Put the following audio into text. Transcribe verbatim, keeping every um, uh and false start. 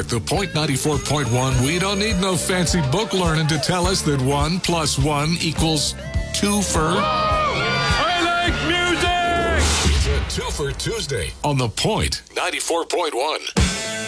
The Point ninety-four point one, we don't need no fancy book learning to tell us that one plus one equals two for... I like music! It's a two for Tuesday on The Point ninety-four point one.